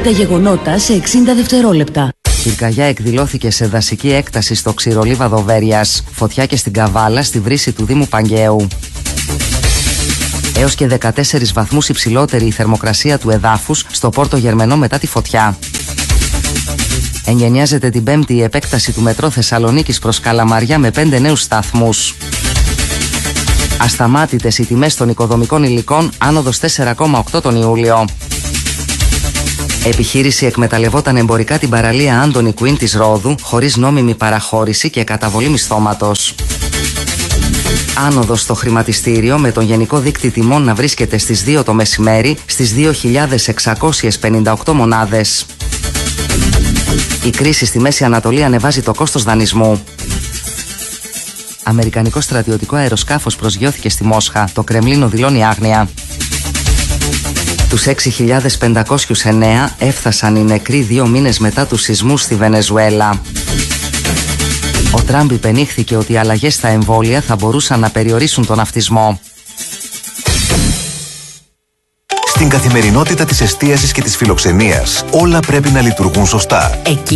Τα γεγονότα σε 60 δευτερόλεπτα. Πυρκαγιά εκδηλώθηκε σε δασική έκταση στο Ξηρολίβαδο Βέρειας. Φωτιά και στην Καβάλα, στη βρύση του Δήμου Παγκαίου. Έως και 14 βαθμούς υψηλότερη η θερμοκρασία του εδάφους στο Πόρτο Γερμενό μετά τη φωτιά. Εγκαινιάζεται την Πέμπτη η επέκταση του μετρό Θεσσαλονίκης προς Καλαμαριά με 5 νέους σταθμούς. Ασταμάτητες οι τιμές των οικοδομικών υλικών, άνοδος 4,8 τον Ιούλιο. Επιχείρηση εκμεταλλευόταν εμπορικά την παραλία Άντονι Κουίν της Ρόδου χωρίς νόμιμη παραχώρηση και καταβολή μισθώματος. Άνοδος στο χρηματιστήριο με τον γενικό δείκτη τιμών να βρίσκεται στις 2 το μεσημέρι στις 2.658 μονάδες. Η κρίση στη Μέση Ανατολή ανεβάζει το κόστος δανεισμού. Αμερικανικό στρατιωτικό αεροσκάφος προσγειώθηκε στη Μόσχα. Το Κρεμλίνο δηλώνει άγνοια. Τους 6.509 έφτασαν οι νεκροί 2 μήνες μετά τους σεισμούς στη Βενεζουέλα. Ο Τραμπ υπενήχθηκε ότι οι αλλαγές στα εμβόλια θα μπορούσαν να περιορίσουν τον αυτισμό. Στην καθημερινότητα της εστίασης και της φιλοξενίας, όλα πρέπει να λειτουργούν σωστά.